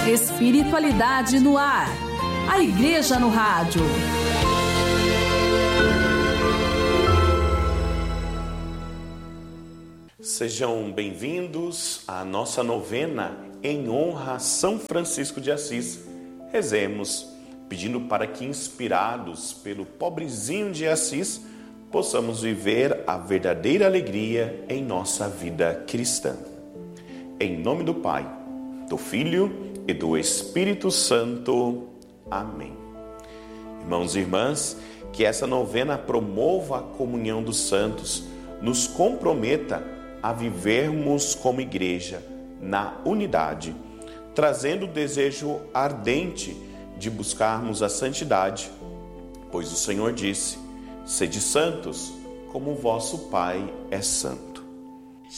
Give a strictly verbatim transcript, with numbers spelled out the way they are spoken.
Espiritualidade no ar. A Igreja no Rádio. Sejam bem-vindos à nossa novena em honra a São Francisco de Assis. Rezemos, pedindo para que, inspirados pelo pobrezinho de Assis, possamos viver a verdadeira alegria em nossa vida cristã. Em nome do Pai, do Filho e do Espírito Santo. Amém. Irmãos e irmãs, que essa novena promova a comunhão dos santos, nos comprometa a vivermos como igreja na unidade, trazendo o desejo ardente de buscarmos a santidade, pois o Senhor disse: sede santos, como o vosso Pai é santo.